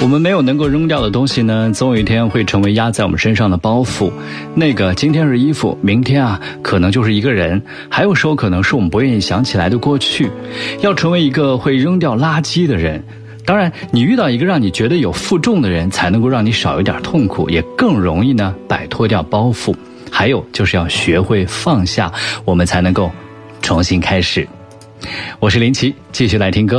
我们没有能够扔掉的东西呢，总有一天会成为压在我们身上的包袱。那个今天是衣服，明天可能就是一个人，还有时候可能是我们不愿意想起来的过去。要成为一个会扔掉垃圾的人，当然你遇到一个让你觉得有负重的人，才能够让你少一点痛苦，也更容易呢摆脱掉包袱。还有就是要学会放下，我们才能够重新开始。我是林奇，继续来听歌。